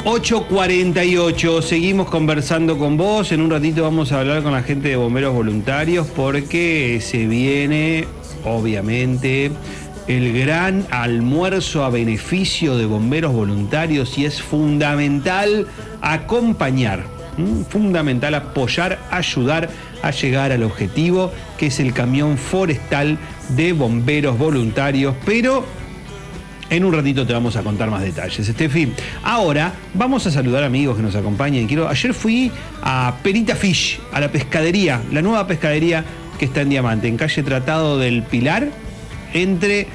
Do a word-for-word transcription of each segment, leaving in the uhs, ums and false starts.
ocho cuarenta y ocho, seguimos conversando con vos. En un ratito vamos a hablar con la gente de bomberos voluntarios porque se viene, obviamente, el gran almuerzo a beneficio de bomberos voluntarios y es fundamental acompañar, ¿m? fundamental apoyar, ayudar a llegar al objetivo que es el camión forestal de bomberos voluntarios, pero en un ratito te vamos a contar más detalles, Estefi. Ahora vamos a saludar amigos que nos acompañan. Quiero, ayer fui a Perita Fish, a la pescadería, la nueva pescadería que está en Diamante, en calle Tratado del Pilar, entre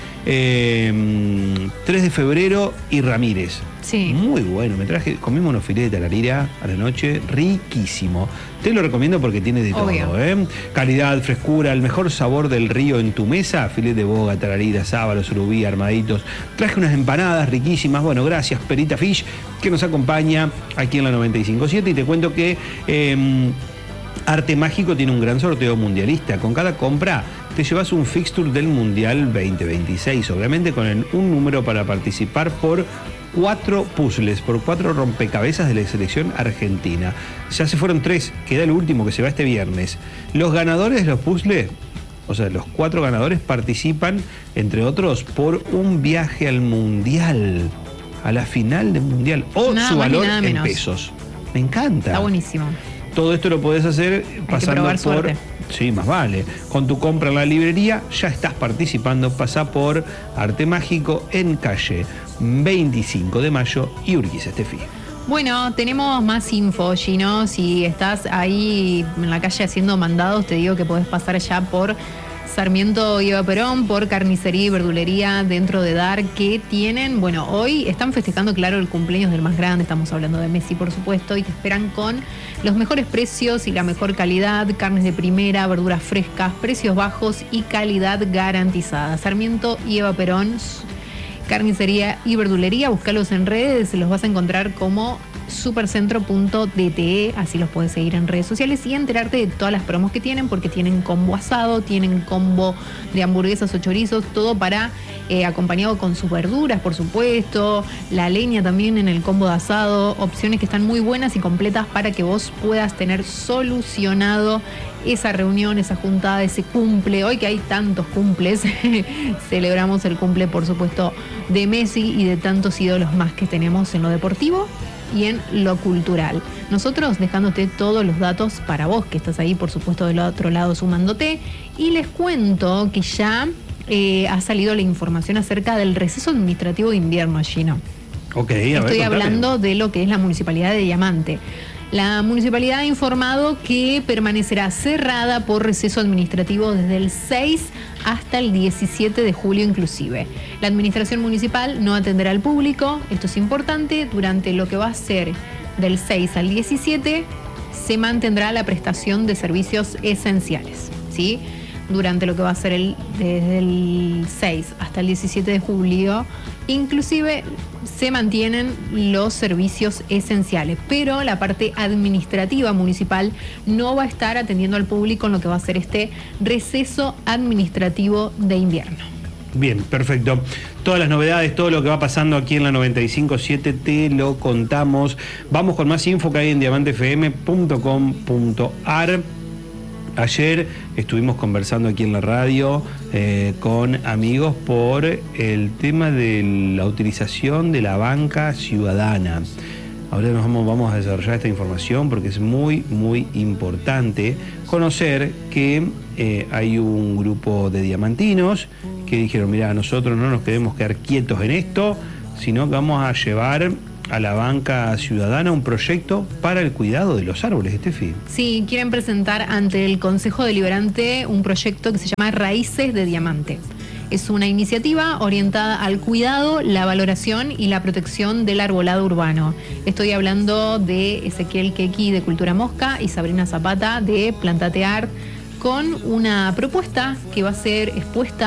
eh, tres de febrero y Ramírez. Sí. Muy bueno, me traje, comimos unos filetes de tararira a la noche, riquísimo. Te lo recomiendo porque tiene de Obvio. todo, ¿eh? Calidad, frescura, el mejor sabor del río en tu mesa, filete de boga, tararira, sábalo, surubí, armaditos. Traje unas empanadas riquísimas. Bueno, gracias Perita Fish, que nos acompaña aquí en la noventa y cinco punto siete, y te cuento que eh, Arte Mágico tiene un gran sorteo mundialista. Con cada compra te llevas un fixture del Mundial veinte veintiséis, obviamente con el, un número para participar por cuatro puzzles, por cuatro rompecabezas de la selección argentina. Ya se fueron tres, queda el último que se va este viernes. Los ganadores de los puzzles, o sea, los cuatro ganadores participan, entre otros, por un viaje al Mundial, a la final del Mundial, o nada su más valor ni nada en menos. pesos. Me encanta. Está buenísimo. Todo esto lo podés hacer pasando probar por... suerte. Sí, más vale. Con tu compra en la librería ya estás participando. Pasá por Arte Mágico en calle veinticinco de mayo y Urquiza, Estefi. Bueno, tenemos más info, Gino. Si estás ahí en la calle haciendo mandados, te digo que podés pasar ya por Sarmiento y Eva Perón, por carnicería y verdulería dentro de Dar, que tienen, bueno, hoy están festejando, claro, el cumpleaños del más grande, estamos hablando de Messi, por supuesto, y te esperan con los mejores precios y la mejor calidad, carnes de primera, verduras frescas, precios bajos y calidad garantizada. Sarmiento y Eva Perón, carnicería y verdulería, búscalos en redes, los vas a encontrar como supercentro punto d t e, así los puedes seguir en redes sociales y enterarte de todas las promos que tienen, porque tienen combo asado, tienen combo de hamburguesas o chorizos, todo para eh, acompañado con sus verduras, por supuesto, la leña también en el combo de asado, opciones que están muy buenas y completas para que vos puedas tener solucionado esa reunión, esa juntada, ese cumple. Hoy que hay tantos cumples, celebramos el cumple, por supuesto, de Messi y de tantos ídolos más que tenemos en lo deportivo y en lo cultural. Nosotros dejándote todos los datos para vos, que estás ahí, por supuesto, del otro lado sumándote. Y les cuento que ya eh, ha salido la información acerca del receso administrativo de invierno, Gino. Ok, a ver, Estoy contame. hablando de lo que es la Municipalidad de Diamante. La municipalidad ha informado que permanecerá cerrada por receso administrativo desde el seis hasta el diecisiete de julio inclusive. La administración municipal no atenderá al público, esto es importante, durante lo que va a ser del seis al diecisiete se mantendrá la prestación de servicios esenciales, ¿sí? Durante lo que va a ser el, desde el seis hasta el diecisiete de julio, inclusive se mantienen los servicios esenciales, pero la parte administrativa municipal no va a estar atendiendo al público en lo que va a ser este receso administrativo de invierno. Bien, perfecto. Todas las novedades, todo lo que va pasando aquí en la noventa y cinco punto siete te lo contamos. Vamos con más info que hay en diamante f m punto com punto a r. Ayer estuvimos conversando aquí en la radio eh, con amigos por el tema de la utilización de la banca ciudadana. Ahora nos vamos, vamos a desarrollar esta información porque es muy, muy importante conocer que eh, hay un grupo de diamantinos que dijeron, mira, nosotros no nos queremos quedar quietos en esto, sino que vamos a llevar a la banca ciudadana un proyecto para el cuidado de los árboles, Estefi. Sí, quieren presentar ante el Consejo Deliberante un proyecto que se llama Raíces de Diamante. Es una iniciativa orientada al cuidado, la valoración y la protección del arbolado urbano. Estoy hablando de Ezequiel Quequi de Cultura Mosca y Sabrina Zapata de Plantate Art, con una propuesta que va a ser expuesta